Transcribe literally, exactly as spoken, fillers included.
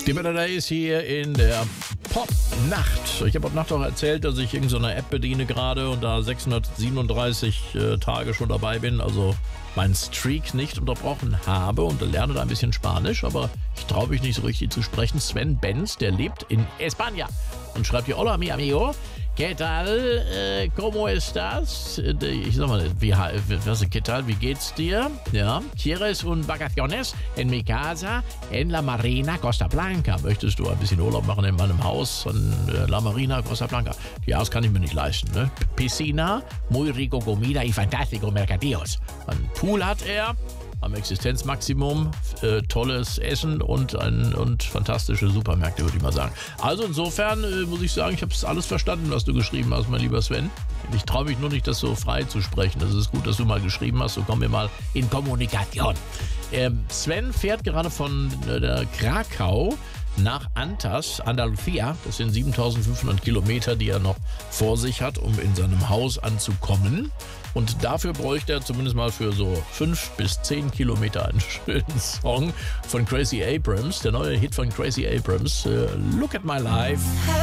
Die Melodie ist hier in der Pop-Nacht. Ich habe heute Nacht auch erzählt, dass ich irgendeine App bediene gerade und da sechshundertsiebenunddreißig äh, Tage schon dabei bin, also meinen Streak nicht unterbrochen habe und lerne da ein bisschen Spanisch, aber ich traue mich nicht so richtig zu sprechen. Sven Benz, der lebt in España und schreibt hier: Hola, mi amigo. ¿Qué tal? Äh, ¿Cómo estás? Ich sag mal, wie, was, ¿qué tal? Wie geht's dir? Ja. ¿Quieres un vacaciones en mi casa en La Marina, Costa Blanca? Möchtest du ein bisschen Urlaub machen in meinem Haus in La Marina, Costa Blanca? Ja, das kann ich mir nicht leisten, ne? Piscina, muy rico comida y fantástico mercadillos. Ein Pool hat er am Existenzmaximum, äh, tolles Essen und, ein, und fantastische Supermärkte, würde ich mal sagen. Also insofern äh, muss ich sagen, ich habe es alles verstanden, was du geschrieben hast, mein lieber Sven. Ich traue mich nur nicht, das so frei zu sprechen. Das ist gut, dass du mal geschrieben hast, so kommen wir mal in Kommunikation. Ähm, Sven fährt gerade von äh, der Krakau nach Antas, Andalucía. Das sind siebentausendfünfhundert Kilometer, die er noch vor sich hat, um in seinem Haus anzukommen. Und dafür bräuchte er zumindest mal für so fünf bis zehn Kilometer einen schönen Song von Gracie Abrams. Der neue Hit von Gracie Abrams, uh, Look at My Life.